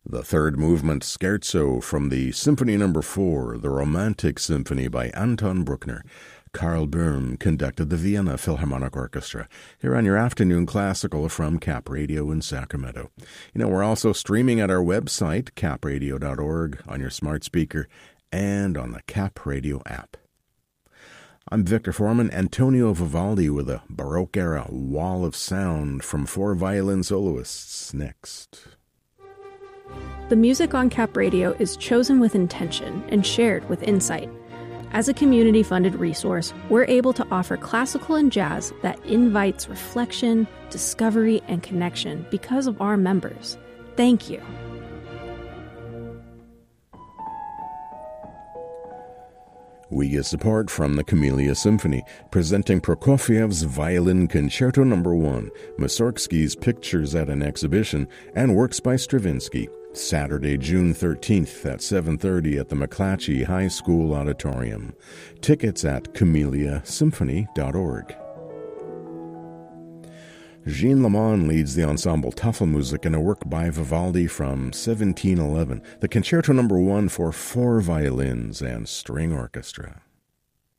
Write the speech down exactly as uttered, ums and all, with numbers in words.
The third movement scherzo from the Symphony Number four, the Romantic Symphony by Anton Bruckner. Karl Böhm conducted the Vienna Philharmonic Orchestra here on your afternoon classical from Cap Radio in Sacramento. You know, we're also streaming at our website, cap radio dot org, on your smart speaker and on the Cap Radio app. I'm Victor Foreman. Antonio Vivaldi with a Baroque-era wall of sound from four violin soloists next. The music on Cap Radio is chosen with intention and shared with insight. As a community-funded resource, we're able to offer classical and jazz that invites reflection, discovery, and connection because of our members. Thank you. We get support from the Camellia Symphony, presenting Prokofiev's Violin Concerto Number one, Mussorgsky's Pictures at an Exhibition, and Works by Stravinsky, Saturday, June thirteenth at seven thirty at the McClatchy High School Auditorium. Tickets at camellia symphony dot org. Jean Lamont leads the ensemble Tafelmusik in a work by Vivaldi from seventeen eleven, the Concerto Number one for four violins and string orchestra.